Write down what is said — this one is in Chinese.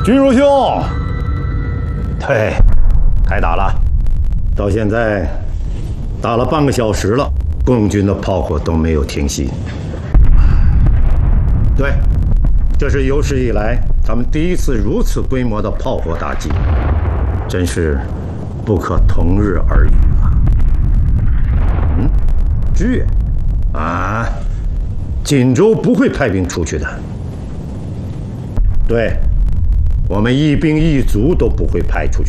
君如兄，对，开打了，到现在打了半个小时了，共军的炮火都没有停息。对，这是有史以来他们第一次如此规模的炮火打击，真是不可同日而语啊！支援啊，锦州不会派兵出去的。对。我们一兵一卒都不会派出去。